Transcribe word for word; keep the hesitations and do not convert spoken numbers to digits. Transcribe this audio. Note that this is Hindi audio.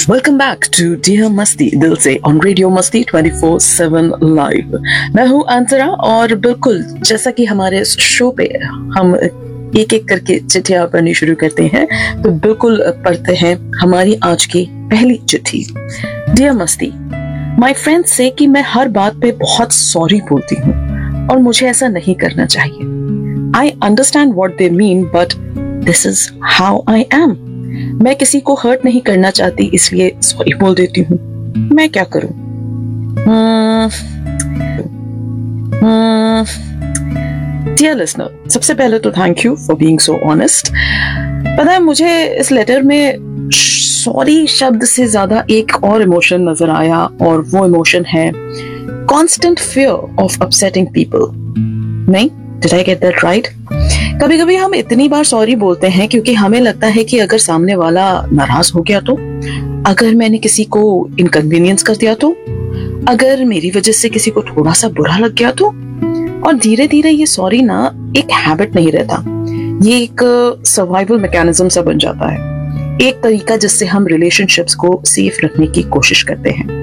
वेलकम बैक टू डियर मस्ती दिल से ऑन रेडियो मस्ती ट्वेंटी फोर सेवन लाइव। मैं हूँ अंतरा और बिल्कुल जैसा कि हमारे इस शो पे हम एक एक करके चिट्ठियां पढ़नी शुरू करते हैं, तो बिल्कुल पढ़ते हैं हमारी आज की पहली चिट्ठी। डियर मस्ती, माय फ्रेंड्स से कि मैं हर बात पे बहुत सॉरी बोलती हूँ और मुझे ऐसा नहीं करना चाहिए। I understand what they mean but this is how I am. मैं किसी को हर्ट नहीं करना चाहती, इसलिए सॉरी बोल देती हूँ। मैं क्या करूं? डियर लिसनर, सबसे पहले तो thank you for being so honest. पता है, मुझे इस लेटर में सॉरी शब्द से ज्यादा एक और इमोशन नजर आया, और वो इमोशन है constant fear of upsetting people. नहीं, did I get that right? कभी कभी हम इतनी बार सॉरी बोलते हैं क्योंकि हमें लगता है कि अगर सामने वाला नाराज हो गया तो, अगर मैंने किसी को इनकन्वीनियंस कर दिया तो, अगर मेरी वजह से किसी को थोड़ा सा बुरा लग गया तो। और धीरे धीरे ये सॉरी ना एक हैबिट नहीं रहता, ये एक सर्वाइवल मैकेनिज्म सा बन जाता है, एक तरीका जिससे हम रिलेशनशिप्स को सेफ रखने की कोशिश करते हैं।